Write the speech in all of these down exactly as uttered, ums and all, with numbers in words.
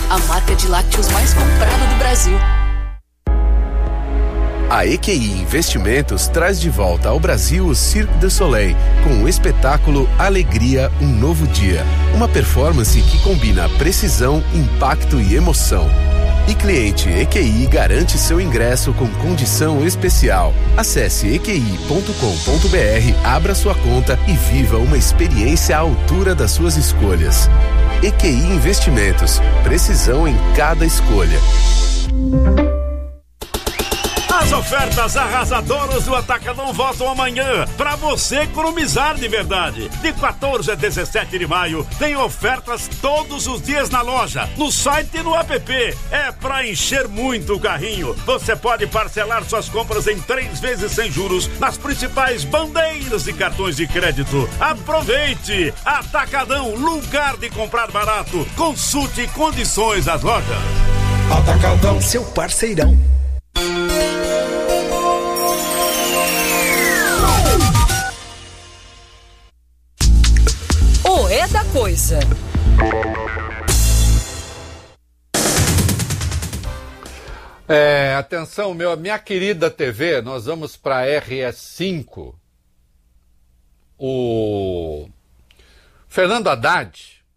a marca de lácteos mais comprada do Brasil. A E Q I Investimentos traz de volta ao Brasil o Cirque du Soleil, com o espetáculo Alegria, um Novo Dia. Uma performance que combina precisão, impacto e emoção. E cliente E Q I garante seu ingresso com condição especial. Acesse e q i ponto com ponto b r, abra sua conta e viva uma experiência à altura das suas escolhas. E Q I Investimentos, precisão em cada escolha. As ofertas arrasadoras do Atacadão voltam amanhã, para você economizar de verdade. De quatorze a dezessete de maio, tem ofertas todos os dias na loja, no site e no app. É para encher muito o carrinho. Você pode parcelar suas compras em três vezes sem juros nas principais bandeiras de cartões de crédito. Aproveite! Atacadão, lugar de comprar barato. Consulte condições das lojas. Atacadão, seu parceirão. O É da Coisa. É, atenção, meu, minha querida T V, nós vamos para R S cinco. O Fernando Haddad,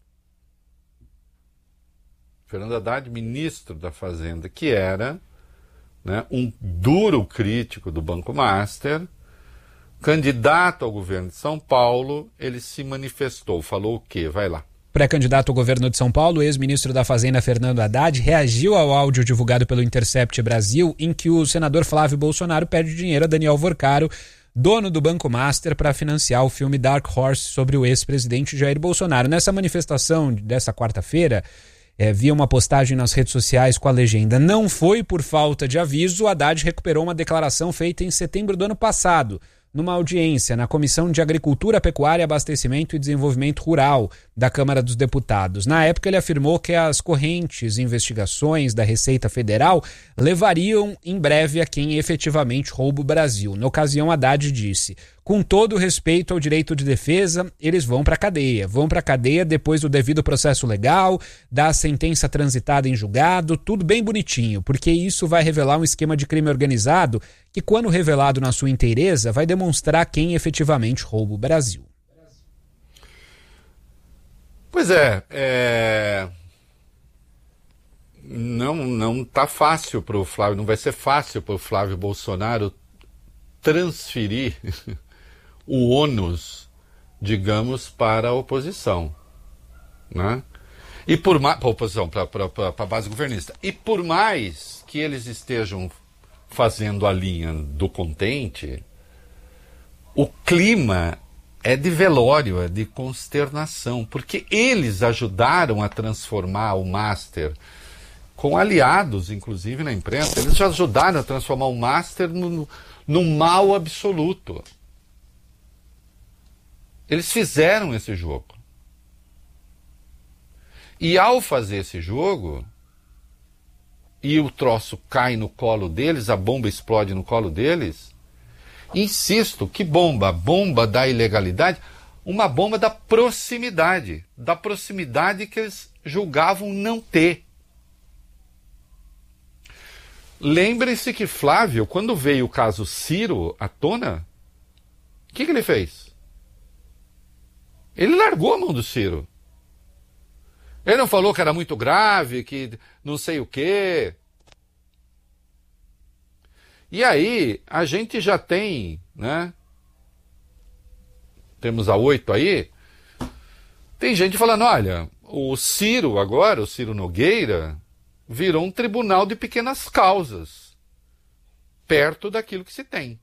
Fernando Haddad, ministro da Fazenda, que era, né, um duro crítico do Banco Master, candidato ao governo de São Paulo, ele se manifestou, falou o quê? Vai lá. Pré-candidato ao governo de São Paulo, o ex-ministro da Fazenda Fernando Haddad reagiu ao áudio divulgado pelo Intercept Brasil, em que o senador Flávio Bolsonaro pede dinheiro a Daniel Vorcaro, dono do Banco Master, para financiar o filme Dark Horse sobre o ex-presidente Jair Bolsonaro. Nessa manifestação dessa quarta-feira, É, via uma postagem nas redes sociais com a legenda: "Não foi por falta de aviso", o Haddad recuperou uma declaração feita em setembro do ano passado, numa audiência na Comissão de Agricultura, Pecuária, Abastecimento e Desenvolvimento Rural da Câmara dos Deputados. Na época, ele afirmou que as correntes investigações da Receita Federal levariam em breve a quem efetivamente rouba o Brasil. Na ocasião, Haddad disse: "Com todo o respeito ao direito de defesa, eles vão para a cadeia. Vão para a cadeia depois do devido processo legal, da sentença transitada em julgado, tudo bem bonitinho, porque isso vai revelar um esquema de crime organizado que, quando revelado na sua inteireza, vai demonstrar quem efetivamente rouba o Brasil." Pois é, é... não não tá fácil para o Flávio, não vai ser fácil para o Flávio Bolsonaro transferir o ônus, digamos, para a oposição, né? E por mais, para a oposição, para a base governista. E por mais que eles estejam fazendo a linha do contente, o clima é de velório, é de consternação, porque eles ajudaram a transformar o Master, com aliados, inclusive na imprensa, eles já ajudaram a transformar o Master no, no mal absoluto. Eles fizeram esse jogo. E ao fazer esse jogo, e o troço cai no colo deles, a bomba explode no colo deles, insisto, que bomba? A bomba da ilegalidade, uma bomba da proximidade, da proximidade que eles julgavam não ter. Lembre-se que Flávio, quando veio o caso Ciro à tona, o que, que ele fez? Ele largou a mão do Ciro. Ele não falou que era muito grave, que não sei o quê. E aí, a gente já tem, né? Temos a oito aí. Tem gente falando: olha, o Ciro agora, o Ciro Nogueira, virou um tribunal de pequenas causas, perto daquilo que se tem,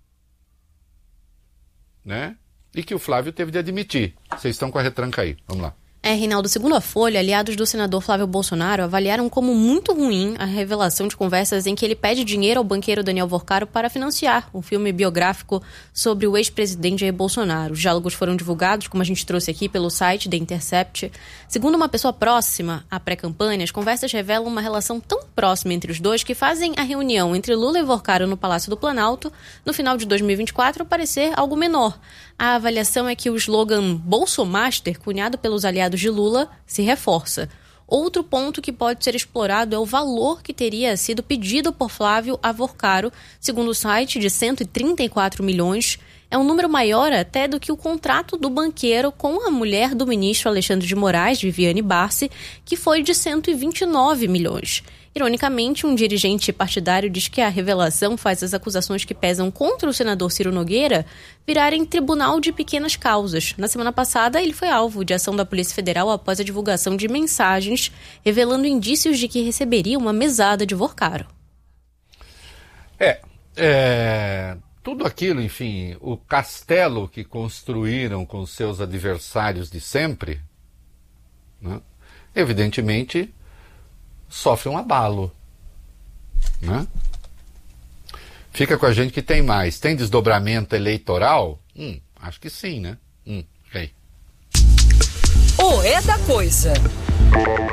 né? E que o Flávio teve de admitir. Vocês estão com a retranca aí, vamos lá. É, Reinaldo, segundo a Folha, aliados do senador Flávio Bolsonaro avaliaram como muito ruim a revelação de conversas em que ele pede dinheiro ao banqueiro Daniel Vorcaro para financiar um filme biográfico sobre o ex-presidente Jair Bolsonaro. Os diálogos foram divulgados, como a gente trouxe aqui, pelo site The Intercept. Segundo uma pessoa próxima à pré-campanha, as conversas revelam uma relação tão próxima entre os dois que fazem a reunião entre Lula e Vorcaro no Palácio do Planalto, no final de dois mil e vinte e quatro, parecer algo menor. A avaliação é que o slogan Bolsomaster, cunhado pelos aliados de Lula, se reforça. Outro ponto que pode ser explorado é o valor que teria sido pedido por Flávio Avorcaro, segundo o site, de cento e trinta e quatro milhões. É um número maior até do que o contrato do banqueiro com a mulher do ministro Alexandre de Moraes, Viviane Barsi, que foi de cento e vinte e nove milhões. Ironicamente, um dirigente partidário diz que a revelação faz as acusações que pesam contra o senador Ciro Nogueira virarem tribunal de pequenas causas. Na semana passada, ele foi alvo de ação da Polícia Federal após a divulgação de mensagens revelando indícios de que receberia uma mesada de Avorcaro. É, é, tudo aquilo, enfim, o castelo que construíram com seus adversários de sempre, né, evidentemente sofre um abalo, né? Fica com a gente que tem mais. Tem desdobramento eleitoral? Hum, acho que sim, né? Hum, ok. O É da Coisa.